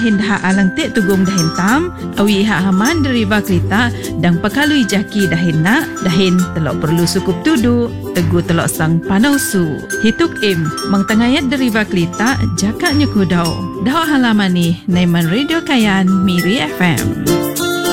dahin dah alang tek tugum dahin tam, awi hak haman deriva kelita dan pakalui jaki dahin nak, dahin telok perlu sukup tudu, tegu telok sang panau su. Hituk mang tangayat deriva kelita jakak nyekudau. Dah halaman ni Naiman Radio Kayan Miri FM.